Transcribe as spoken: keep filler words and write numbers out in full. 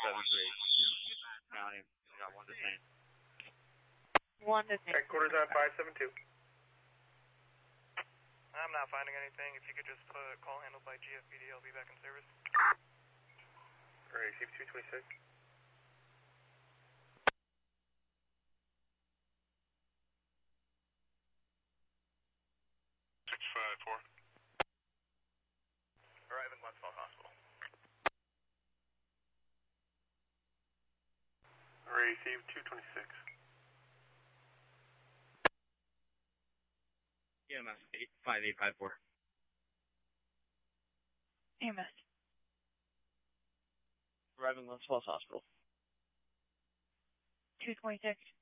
seven three. County. I got one detained. One detained. Headquarters on five seven two. I'm not finding anything. If you could just put call handled by G F B D, I'll be back in service. Alright, receive two twenty-six. six five four. Arriving Westfall Hospital. Alright, receive two twenty-six. E M S eight five eight five four. E M S. Arriving Los Falls Hospital. two twenty-six.